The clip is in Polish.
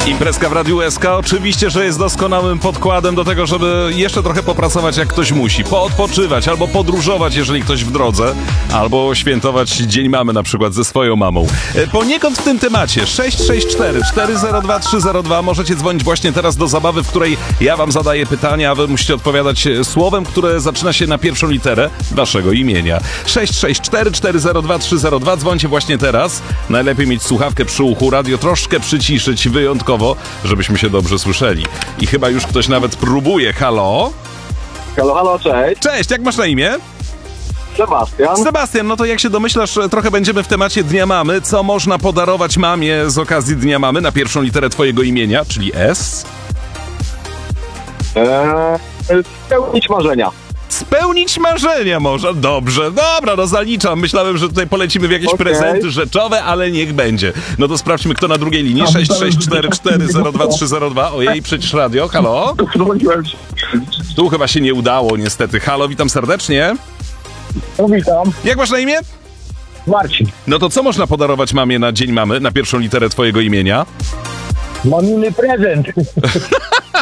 Imprezka w Radiu SK oczywiście, że jest doskonałym podkładem do tego, żeby jeszcze trochę popracować jak ktoś musi, poodpoczywać albo podróżować, jeżeli ktoś w drodze, albo świętować Dzień Mamy na przykład ze swoją mamą. Poniekąd w tym temacie 664 402 302 możecie dzwonić właśnie teraz do zabawy, w której ja wam zadaję pytania, a wy musicie odpowiadać słowem, które zaczyna się na pierwszą literę waszego imienia. 664 402 302, dzwońcie właśnie teraz. Najlepiej mieć słuchawkę przy uchu, radio troszkę przyciszyć wyjątkowo, żebyśmy się dobrze słyszeli. I chyba już ktoś nawet próbuje. Halo? Halo, halo, cześć. Cześć, jak masz na imię? Sebastian. Sebastian, no to jak się domyślasz, trochę będziemy w temacie Dnia Mamy. Co można podarować mamie z okazji Dnia Mamy na pierwszą literę twojego imienia, czyli S? Spełnić marzenia. Spełnić marzenia może. Dobrze, dobra, no zaliczam. Myślałem, że tutaj polecimy w jakieś prezenty rzeczowe, ale niech będzie. No to sprawdźmy, kto na drugiej linii. 664 402 302. Ojej, przecież radio. Halo? Tu chyba się nie udało, niestety. Halo, witam serdecznie. Witam. Jak masz na imię? Marcin. No to co można podarować mamie na Dzień Mamy, na pierwszą literę twojego imienia? Mam inny prezent.